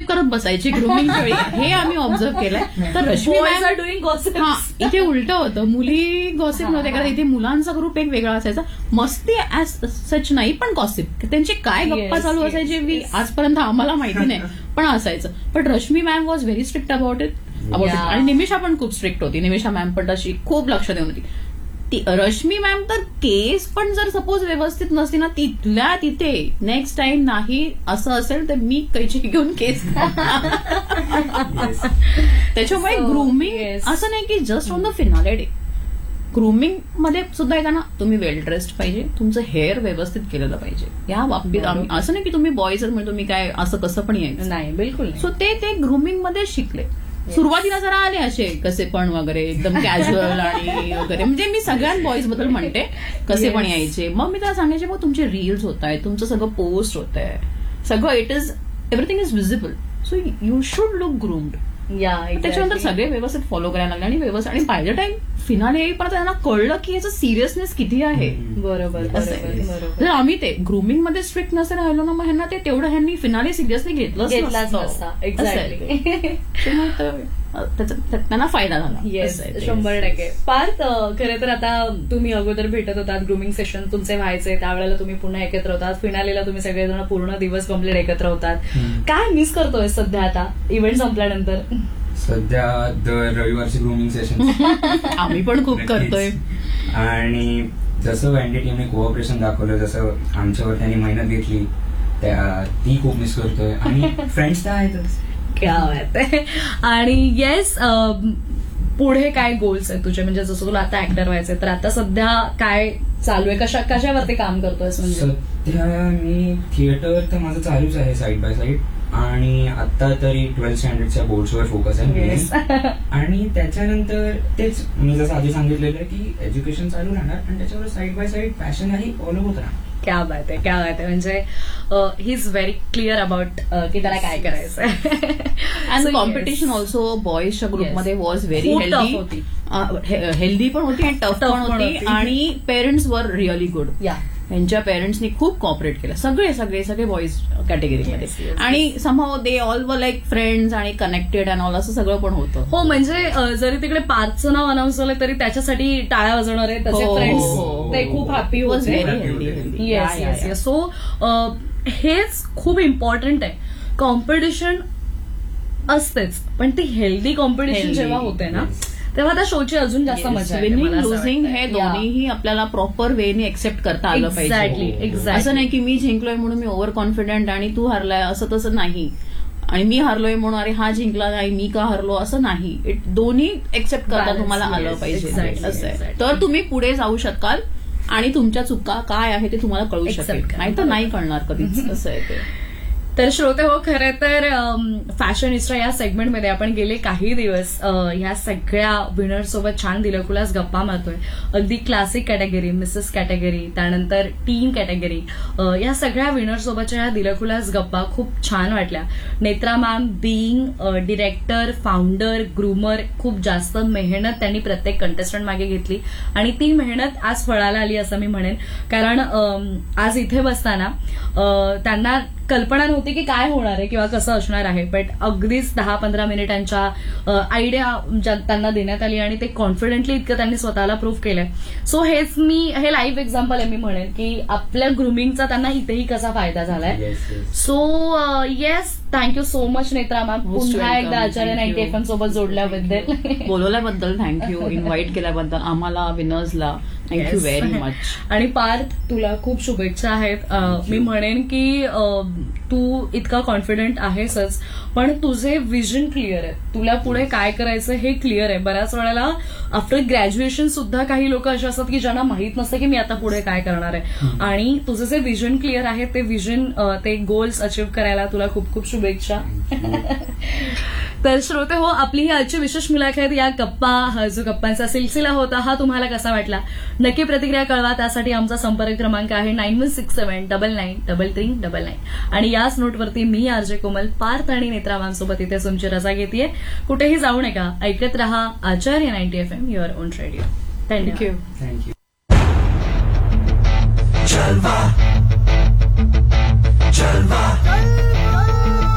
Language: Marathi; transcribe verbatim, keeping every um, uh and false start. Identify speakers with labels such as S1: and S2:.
S1: करत बसायची ग्रुमिंग वेळी, हे आम्ही ऑब्झर्व केलंय. तर रश्मी मॅम
S2: डुईंग गॉसिप.
S1: हा, इथे उलट होतं, मुली गॉसिप नव्हते करत, इथे मुलांचा ग्रुप एक वेगळा असायचा. मस्ती ऍज सच नाही, पण गॉसिप त्यांची काय गप्पा चालू असायची मी आजपर्यंत आम्हाला माहिती नाही, पण असायचं. पण Rashmi ma'am was very strict about it about it आणि निमिषा पण खूप स्ट्रिक्ट होती. निमिषा मॅम पण तशी खूप लक्ष देऊन होती. ती रश्मी मॅम तर केस पण जर सपोज व्यवस्थित नसती ना, तिथल्या तिथे नेक्स्ट टाइम नाही असं असेल तर मी कैची घेऊन केस. त्याच्यामुळे ग्रूमिंग असं नाही की just on the finale day. Grooming मध्ये सुद्धा येताना तुम्ही वेल ड्रेस्ड पाहिजे, तुमचं हेअर व्यवस्थित केलेलं पाहिजे. या बाबतीत आम्ही असं नाही की तुम्ही बॉयज म्हणजे तुम्ही काय असं कसं पण यायचं
S2: नाही, बिलकुल.
S1: सो ते ते ग्रूमिंग मध्ये शिकले. सुरुवातीला जरा आले असे कसे पण वगैरे एकदम कॅज्युअल आणि वगैरे, म्हणजे मी सगळ्याच बॉईज बद्दल म्हणते कसे पण यायचे. मग मी त्याला सांगायचे मग तुमचे रील्स होत आहेत, तुमचं सगळं पोस्ट होत आहे, सगळं it is everything is visible, so you should look groomed.
S2: या
S1: त्याच्यानंतर सगळे व्यवस्थित फॉलो करायला लागले आणि व्यवस्थित, आणि बाय द टाइम फिनाले येईपर्यंत त्यांना कळलं की याचं सिरियसनेस किती आहे.
S2: बरोबर.
S1: जर आम्ही ते ग्रूमिंग मध्ये स्ट्रिक्ट नसे राहिलो ना, मग ह्यांना ते तेवढं ह्यांनी फिनाले सिरियसली घेतलंच नसतं.
S2: एक्झॅक्टली.
S1: त्यांना फायदा झाला.
S2: येस, शंभर टक्के. पार्थ, खरं तर आता तुम्ही अगोदर भेटत होतात, ग्रूमिंग सेशन तुमचे व्हायचे, त्यावेळेला तुम्ही पुन्हा एकत्र होतात, फिनालेला तुम्ही सगळेजण पूर्ण दिवस कंप्लीट एकत्र होतात. काय मिस करतोय सध्या आता इव्हेंट संपल्यानंतर?
S3: सध्या दर रविवारची ग्रूमिंग सेशन
S1: आम्ही पण खूप करतोय.
S3: आणि जसं वॅन्डी टीमने कोऑपरेशन दाखवलं, जसं आमच्यावर त्यांनी मेहनत घेतली, ती खूप मिस करतोय. आणि फ्रेंड्स तर आहेतच.
S2: क्या बात आहे. आणि येस, पुढे काय गोल्स आहेत तुझे? म्हणजे जसं तुला आता ऍक्टर व्हायचंय, तर आता सध्या काय चालू आहे, कशा कशावरती काम करतोय? म्हणजे
S3: सध्या मी थिएटर तर माझं चालूच आहे साईड बाय साईड, आणि आता तरी ट्वेल्थ स्टँडर्डच्या बोर्ड्सवर फोकस आहे. आणि त्याच्यानंतर तेच मी जसं आधी सांगितलेलं की एज्युकेशन चालू राहणार आणि त्याच्यावर साईड बाय साईड पॅशनही फॉलो होत राहणार.
S2: क्या बात आहे, क्या बात आहे. म्हणजे he is very clear about की त्याला काय करायचं आहे.
S1: अँड कॉम्पिटिशन ऑल्सो बॉईजच्या ग्रुपमध्ये वॉज व्हेरी हेल्दी हेल्दी पण होती आणि टफ पण होती. आणि पेरेंट्स वर रिअली गुड.
S2: या
S1: त्यांच्या पेरेंट्सनी खूप कॉपरेट केलं, सगळे सगळे सगळे बॉईज कॅटेगरीमध्ये. आणि somehow they all were like friends आणि कनेक्टेड अँड ऑल असं सगळं पण होतं.
S2: हो, म्हणजे जरी तिकडे पार्थचं नाव अनाऊन्स झालं तरी त्याच्यासाठी टाळ्या वाजवणारे त्याचे फ्रेंड्स ते खूप हॅपी होते. Yes yes yes. सो हेच खूप इम्पॉर्टंट आहे. कॉम्पिटिशन असतेच, पण ती हेल्दी कॉम्पिटिशन जेव्हा होते ना, तेव्हा त्या शोची अजून जास्त मजा आहे.
S1: विनिंग लुझिंग हे दोन्हीही आपल्याला प्रॉपर वेने एक्सेप्ट करता आलं पाहिजे.
S2: एक्झॅक्टली.
S1: असं नाही की मी जिंकलोय म्हणून मी ओव्हर कॉन्फिडंट आणि तू हरलाय असं तसं नाही, आणि मी हरलोय म्हणून अरे हा जिंकला नाही मी का हरलो असं नाही. इट दोन्ही एक्सेप्ट करता तुम्हाला आलं पाहिजे. असं आहे तर तुम्ही पुढे जाऊ शकाल आणि तुमच्या चुका काय आहे ते तुम्हाला कळू शकेल, नाही तर नाही कळणार कधीच. असं आहे ते.
S2: तर श्रोते हो, खरं तर फॅशनिस्टा या सेगमेंटमध्ये आपण गेले काही दिवस ह्या सगळ्या विनर्ससोबत छान दिलखुलास गप्पा मारतोय. अगदी क्लासिक कॅटेगरी, मिसेस कॅटेगरी, त्यानंतर टीम कॅटेगरी, या सगळ्या विनर्ससोबतच्या ह्या दिलखुलास गप्पा खूप छान वाटल्या. Netra ma'am being director, founder, groomer, खूप जास्त मेहनत त्यांनी प्रत्येक कंटेस्टंट मागे घेतली आणि ती मेहनत आज फळाला आली असं मी म्हणेन. कारण आज इथे बसताना त्यांना कल्पना नव्हती की काय होणार आहे किंवा कसं असणार आहे, बट अगदीच दहा पंधरा मिनिटांच्या आयडिया त्यांना देण्यात आली आणि ते कॉन्फिडेंटली इतकं त्यांनी स्वतःला प्रूव्ह केलंय. सो हेच मी हे लाईव्ह एक्झाम्पल आहे मी म्हणेन की आपल्या ग्रुमिंगचा त्यांना इथेही कसा फायदा झालाय. So yes, thank you so much Netra ma'am, पुन्हा एकदा आचार्य नाईन्टी एफ एम सोबत जोडल्याबद्दल,
S1: बोलवल्याबद्दल थँक्यू, इन्व्हाइट केल्याबद्दल आम्हाला विनर्सला थँक्यू व्हेरी मच.
S2: आणि पार्थ, तुला खूप शुभेच्छा आहेत. मी म्हणेन की तू इतका कॉन्फिडंट आहेसच, पण तुझे विजन क्लिअर आहे, तुला पुढे काय करायचं हे क्लिअर आहे. बऱ्याच वेळेला आफ्टर ग्रॅज्युएशन सुद्धा काही लोक असे असतात की ज्यांना माहित नसतं की मी आता पुढे काय करणार आहे, आणि तुझं जे विजन क्लिअर आहे ते विजन, ते गोल्स अचीव्ह करायला तुला खूप खूप शुभेच्छा. तर श्रोते हो, आपली ही आजची विशेष मुलाखत, या गप्पा, हा जो गप्पांचा सिलसिला होता, हा तुम्हाला कसा वाटला नक्की प्रतिक्रिया कळवा. त्यासाठी आमचा संपर्क क्रमांक आहे nine one six seven double nine double three double nine. आणि याच नोटवरती मी आरजे कोमल, पार्थ आणि नेत्रा मॅमसोबत इथे तुमची रजा घेतेय. कुठेही जाऊ नका, ऐकत रहा आचार्य ninety F M, your on radio. Thank you.
S3: Thank you.